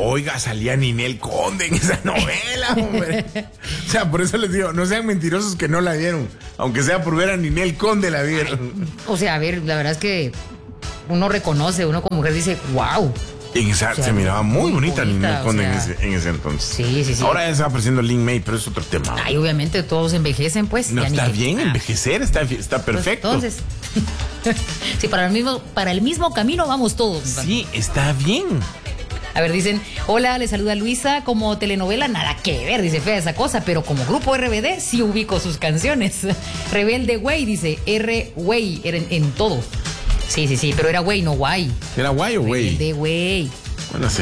Oiga, salía Ninel Conde en esa novela, hombre. O sea, por eso les digo, no sean mentirosos que no la vieron. Aunque sea por ver a Ninel Conde la vieron. Ay, o sea, a ver, la verdad es que uno reconoce, uno como mujer dice, wow. En esa, o sea, se miraba muy bonita Ninel Conde, o sea, en ese entonces. Sí. Ahora ya está apareciendo Lin May, pero es otro tema. Ay, obviamente todos envejecen, pues. No, está bien Ah, envejecer, está perfecto. Pues, entonces, sí, para el mismo camino vamos todos. Sí, está bien. A ver, dicen, hola, le saluda Luisa. Como telenovela, nada que ver, dice, fea esa cosa, pero como grupo RBD sí ubico sus canciones. Rebelde Güey, dice, Güey, en todo. Sí, pero era güey, no guay. ¿Era guay o güey? Rebelde Güey. Bueno,